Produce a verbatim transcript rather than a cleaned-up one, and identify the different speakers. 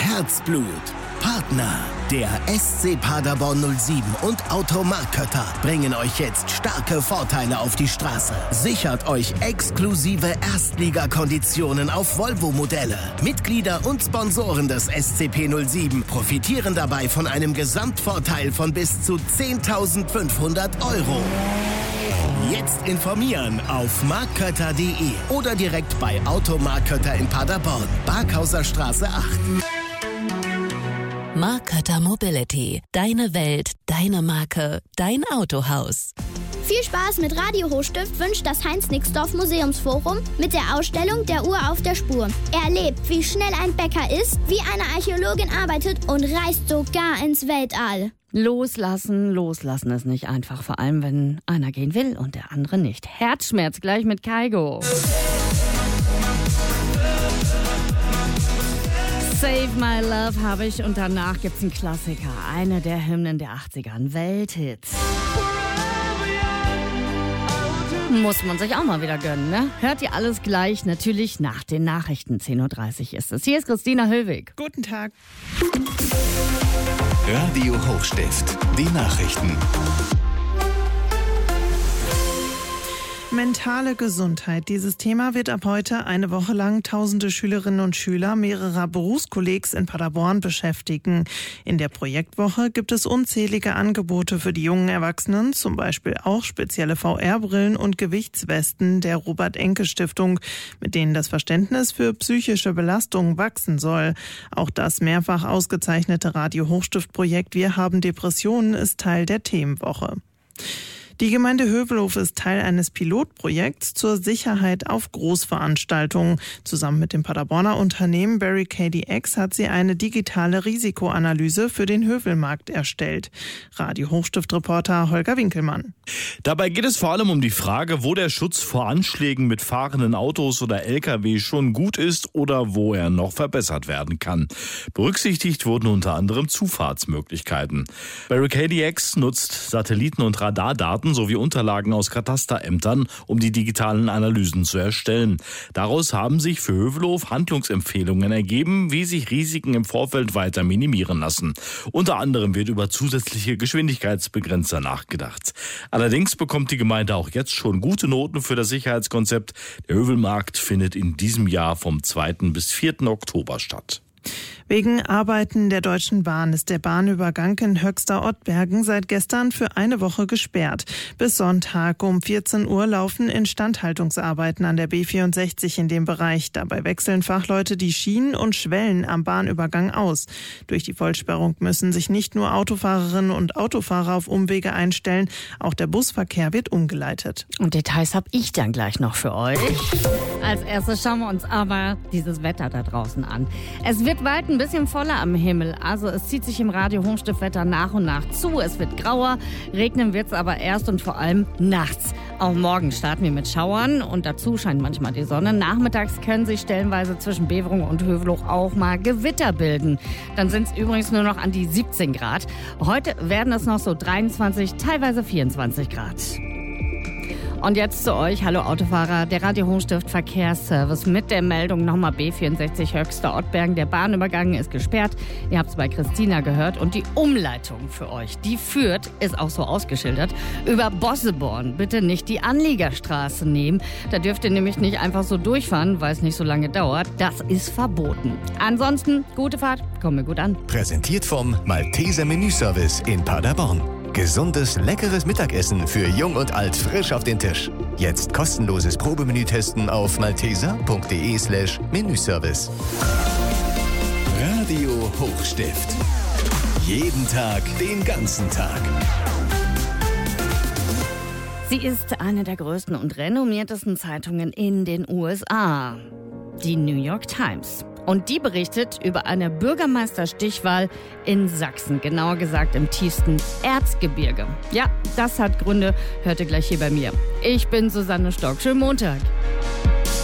Speaker 1: Herzblut. Partner, der S C Paderborn null sieben und Automark Kötter bringen euch jetzt starke Vorteile auf die Straße. Sichert euch exklusive Erstligakonditionen auf Volvo-Modelle. Mitglieder und Sponsoren des S C P null sieben profitieren dabei von einem Gesamtvorteil von bis zu zehntausendfünfhundert Euro. Jetzt informieren auf markkötter punkt de oder direkt bei Automark Kötter in Paderborn, Barkhauser Straße acht.
Speaker 2: Mark Kötter Mobility. Deine Welt, deine Marke, dein Autohaus.
Speaker 3: Viel Spaß mit Radio Hochstift wünscht das Heinz-Nixdorf Museumsforum mit der Ausstellung Der Uhr auf der Spur. Erlebt, wie schnell ein Bäcker ist, wie eine Archäologin arbeitet und reist sogar ins Weltall.
Speaker 4: Loslassen, loslassen ist nicht einfach, vor allem wenn einer gehen will und der andere nicht. Herzschmerz gleich mit Kygo. Save My Love habe ich und danach gibt's einen Klassiker, eine der Hymnen der achtziger, ein Welthit. Muss man sich auch mal wieder gönnen, ne? Hört ihr alles gleich, natürlich nach den Nachrichten. zehn Uhr dreißig ist es. Hier ist Christina Höllwig.
Speaker 5: Guten Tag.
Speaker 1: Radio Hochstift, die Nachrichten.
Speaker 5: Mentale Gesundheit. Dieses Thema wird ab heute eine Woche lang tausende Schülerinnen und Schüler mehrerer Berufskollegs in Paderborn beschäftigen. In der Projektwoche gibt es unzählige Angebote für die jungen Erwachsenen, zum Beispiel auch spezielle V R-Brillen und Gewichtswesten der Robert-Enke-Stiftung, mit denen das Verständnis für psychische Belastung wachsen soll. Auch das mehrfach ausgezeichnete Radio-Hochstift-Projekt Wir haben Depressionen ist Teil der Themenwoche. Die Gemeinde Hövelhof ist Teil eines Pilotprojekts zur Sicherheit auf Großveranstaltungen. Zusammen mit dem Paderborner Unternehmen Barricade X hat sie eine digitale Risikoanalyse für den Hövelmarkt erstellt. Radio-Hochstift-Reporter Holger Winkelmann.
Speaker 6: Dabei geht es vor allem um die Frage, wo der Schutz vor Anschlägen mit fahrenden Autos oder L K W schon gut ist oder wo er noch verbessert werden kann. Berücksichtigt wurden unter anderem Zufahrtsmöglichkeiten. Barricade X nutzt Satelliten- und Radardaten sowie Unterlagen aus Katasterämtern, um die digitalen Analysen zu erstellen. Daraus haben sich für Hövelhof Handlungsempfehlungen ergeben, wie sich Risiken im Vorfeld weiter minimieren lassen. Unter anderem wird über zusätzliche Geschwindigkeitsbegrenzer nachgedacht. Allerdings bekommt die Gemeinde auch jetzt schon gute Noten für das Sicherheitskonzept. Der Hövelmarkt findet in diesem Jahr vom zweiten bis vierten Oktober statt.
Speaker 5: Wegen Arbeiten der Deutschen Bahn ist der Bahnübergang in Höxter-Ottbergen seit gestern für eine Woche gesperrt. Bis Sonntag um vierzehn Uhr laufen Instandhaltungsarbeiten an der B vierundsechzig in dem Bereich. Dabei wechseln Fachleute die Schienen und Schwellen am Bahnübergang aus. Durch die Vollsperrung müssen sich nicht nur Autofahrerinnen und Autofahrer auf Umwege einstellen, auch der Busverkehr wird umgeleitet.
Speaker 4: Und Details habe ich dann gleich noch für euch. Als erstes schauen wir uns aber dieses Wetter da draußen an. Es wird bald ein bisschen voller am Himmel. Also es zieht sich im Radio-Hochstift-Wetter nach und nach zu. Es wird grauer, regnen wird es aber erst und vor allem nachts. Auch morgen starten wir mit Schauern und dazu scheint manchmal die Sonne. Nachmittags können sich stellenweise zwischen Beverung und Hövelhof auch mal Gewitter bilden. Dann sind es übrigens nur noch an die siebzehn Grad. Heute werden es noch so dreiundzwanzig, teilweise vierundzwanzig Grad. Und jetzt zu euch, hallo Autofahrer, der Radio Hochstift Verkehrsservice mit der Meldung nochmal B vierundsechzig Höxter-Ottbergen. Der Bahnübergang ist gesperrt, ihr habt es bei Christina gehört und die Umleitung für euch, die führt, ist auch so ausgeschildert, über Bosseborn. Bitte nicht die Anliegerstraße nehmen, da dürft ihr nämlich nicht einfach so durchfahren, weil es nicht so lange dauert. Das ist verboten. Ansonsten, gute Fahrt, kommt mir gut an.
Speaker 1: Präsentiert vom Malteser Menüservice in Paderborn. Gesundes, leckeres Mittagessen für Jung und Alt frisch auf den Tisch. Jetzt kostenloses Probemenü testen auf malteser.de slash Menüservice. Radio Hochstift. Jeden Tag, den ganzen Tag.
Speaker 4: Sie ist eine der größten und renommiertesten Zeitungen in den U S A. Die New York Times. Und die berichtet über eine Bürgermeisterstichwahl in Sachsen, genauer gesagt im tiefsten Erzgebirge. Ja, das hat Gründe, hört ihr gleich hier bei mir. Ich bin Susanne Stock. Schönen Montag.